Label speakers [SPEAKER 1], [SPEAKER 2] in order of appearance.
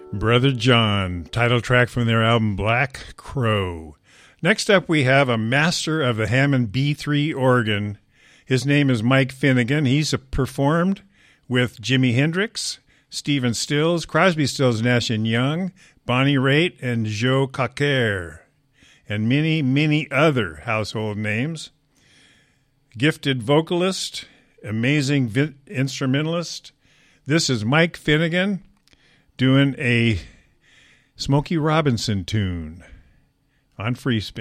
[SPEAKER 1] Brother John, title track from their album Black Crow. Next up, we have a master of the Hammond B3 organ. His name is Mike Finnegan. He's performed with Jimi Hendrix, Stephen Stills, Crosby, Stills, Nash & Young, Bonnie Raitt, and Joe Cocker, and many, many other household names. Gifted vocalist, amazing instrumentalist. This is Mike Finnegan doing a Smokey Robinson tune on Free Spin.